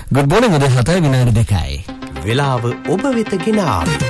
good morning උදේ 7 විනාඩි 2යි වෙලාව ඔබ වෙත ගෙන ආවේ